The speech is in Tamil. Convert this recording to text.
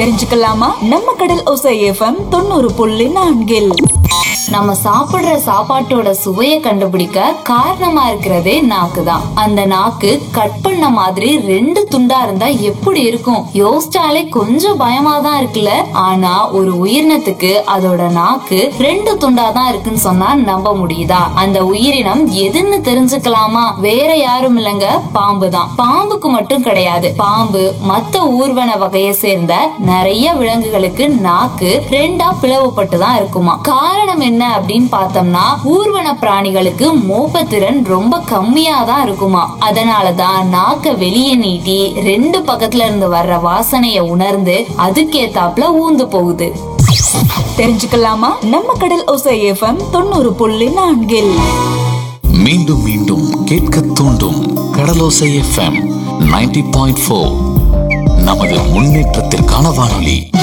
தெரிஞ்சுக்கலாமா? நம்ம கடல் ஓசை எஃப்எம் 90.4. நம்ம சாப்பிடுற சாப்பாட்டோட சுவையை கண்டுபிடிக்க காரணமா இருக்கிறதே நாக்கு தான். அந்த நாக்கு கட் பண்ண மாதிரி 2 துண்டா இருந்தா எப்படி இருக்கும்? யோசிச்சாலே கொஞ்சம் பயமா தான் இருக்குல்ல. ஆனா ஒரு உயிரினத்துக்கு அதோட நாக்கு 2 துண்டா தான் இருக்குன்னு சொன்னா நம்ப முடியுதா? அந்த உயிரினம் எதுன்னு தெரிஞ்சுக்கலாமா? வேற யாரும் இல்லங்க, பாம்பு தான். பாம்புக்கு மட்டும் கிடையாது, பாம்பு மத்த ஊர்வன வகையை சேர்ந்த நிறைய விலங்குகளுக்கு நாக்கு 2ஆ பிளவுபட்டு தான் இருக்குமா. காரணம் என்ன அப்படின்னு பார்த்தோம்னா, ஊர்வன பிராணிகளுக்கு மோப்பத்திறன் ரொம்ப கம்மியா தான் இருக்குமா. அதனாலதான் நாக்க வெளியே நீட்டி 2 பக்கத்துல இருந்து வர்ற வாசனைய உணர்ந்து அதுக்கேத்தாப்புல ஊந்து போகுது. தெரிஞ்சுக்கலாமா? நம்ம கடல் ஓசை எஃப்எம் 90.4. மீண்டும் மீண்டும் கேட்க தூண்டும் கடலோசை எஃப்எம் 90.4. நமது முன்னேற்றத்திற்கான வானொலி.